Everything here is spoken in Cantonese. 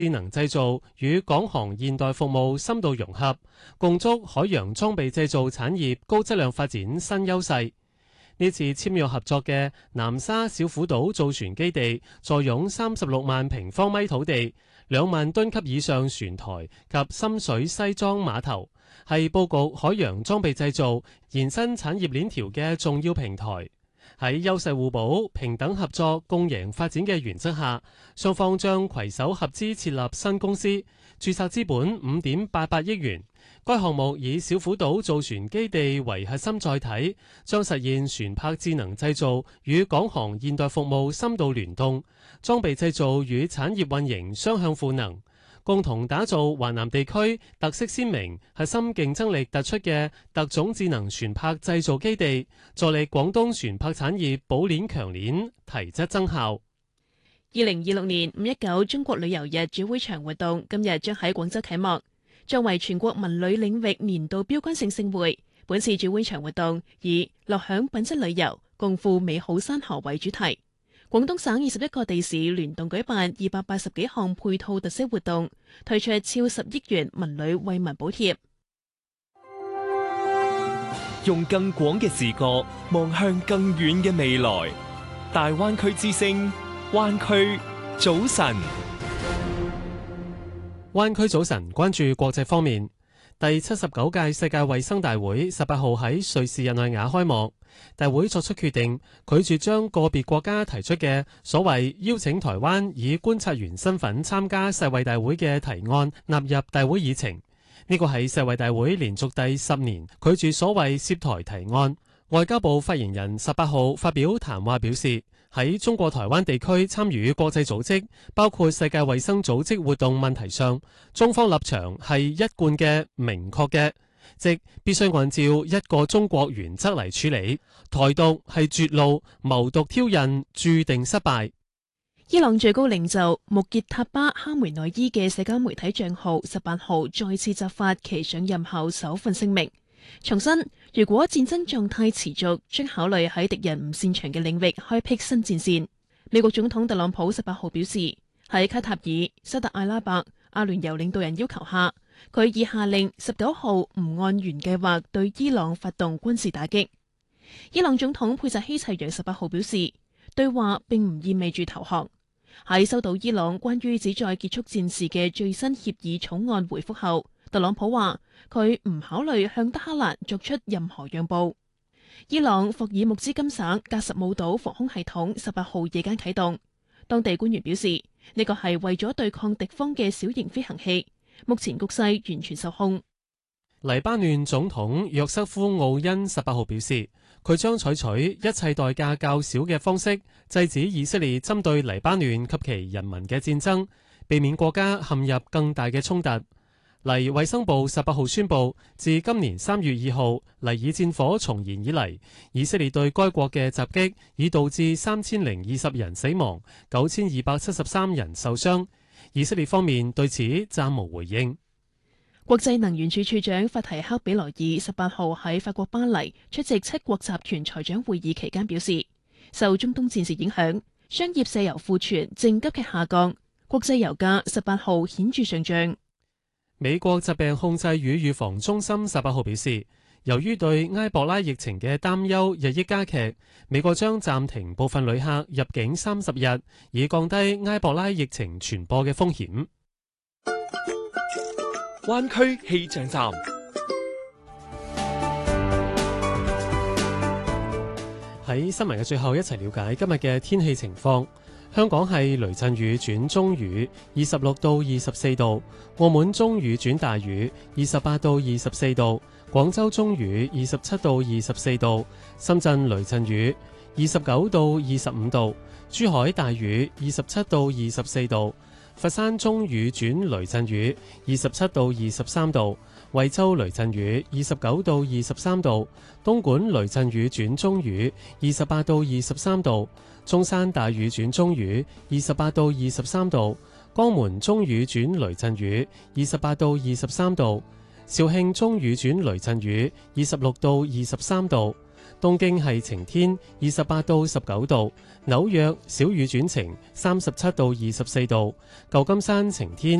智能製造與港航現代服務深度融合，共築海洋裝備製造產業高質量發展新優勢。呢次簽約合作嘅南沙小虎島造船基地，坐擁36萬平方米土地、2萬噸級以上船台及深水西裝碼頭，係佈局海洋裝備製造延伸產業鏈條嘅重要平台。喺優勢互補、平等合作、共贏發展嘅原則下，雙方將攜手合資設立新公司，註冊資本5.88億元。該項目以小虎島造船基地為核心載體，將實現船舶智能製造與港航現代服務深度聯動，裝備製造與產業運營雙向賦能，共同打造華南地區特色鮮明、核心競爭力突出嘅特種智能船舶製造基地，助力廣東船舶產業保鏈強鏈，提質增效。 2026年519中國旅遊日主會場活動今日將喺廣州啟幕。作為全國文旅領域年度標杆性盛會，本次主會場活動以樂享品質旅遊，共赴美好山河為主題。廣東省21個地市聯動舉辦280幾項配套特色活動，推出超10億元文旅惠民補貼。 用更廣嘅視覺望向更遠嘅未來。大灣區之聲，灣區早晨。 灣區早晨關注國際方面，第79屆世界衛生大會18號喺瑞士日內瓦開幕。大會作出決定，拒絕將個別國家提出嘅所謂邀請台灣以觀察員身份參加世衛大會嘅提案納入大會議程。呢個係世衛大會連續第10年拒絕所謂涉台提案。外交部發言人18號發表談話表示，喺中國台灣地區參與國際組織，包括世界衛生組織活動問題上，中方立場係一貫嘅、明確嘅，即必須按照一個中國原則嚟處理。台獨係絕路，謀獨挑釁，注定失敗。 伊朗最高領袖穆傑塔巴哈梅內伊嘅社交媒體賬號18號再次襲發其上任後首份聲明，重申如果戰爭狀態持續，將考慮喺敵人唔擅長嘅領域開闢新戰線。美國總統特朗普18號表示，喺卡塔爾、沙特阿拉伯、阿聯酋領導人要求下，佢已下令19號唔按原計劃對伊朗發動軍事打擊。伊朗總統佩扎希齊揚18號表示，對話並唔意味住投降。喺收到伊朗關於旨在結束戰事嘅最新協議草案回覆後，特朗普話佢唔考慮向德黑蘭作出任何讓步。伊朗霍爾木茲金省格什姆島防空系統18號夜間啟動，當地官員表示呢個係為咗對抗敵方嘅小型飛行器，目前局勢完全受控。 黎巴嫩總統約瑟夫奧恩18號表示，佢將採取一切代價較少嘅方式制止以色列針對黎巴嫩及其人民嘅戰爭，避免國家陷入更大嘅衝突。黎衛生部18號宣布，自今年3月2號黎以戰火重燃以嚟，以色列對該國嘅襲擊已導致3020人死亡，9273人受傷。以色列方面對此暫無回應。 國際能源署署長法提克比萊爾18號喺法國巴黎出席7國集團財長會議期間表示，受中東戰事影響，商業石油庫存正急劇下降，國際油價18號顯著上漲。 美國疾病控制與預防中心18號表示，由於對埃博拉疫情嘅擔憂日益加劇，美國將暫停部分旅客入境30日，以降低埃博拉疫情傳播嘅風險。 灣區氣象站， 喺新聞嘅最後，一齊了解今日嘅天氣情況。香港係雷陣雨轉中雨，26到24度；澳門中雨轉大雨，28到24度；廣州中雨27到24度；深圳雷陣雨29到25度；珠海大雨27到24度；佛山中雨轉雷陣雨27到23度；惠州雷陣雨29到23度；東莞雷陣雨轉中雨28到23度；中山大雨轉中雨28到23度；江門中雨轉雷陣雨28到23度；肇慶中雨轉雷陣雨26到23度； 東京係晴天28到19度，紐約小雨轉晴37到24度，舊金山晴天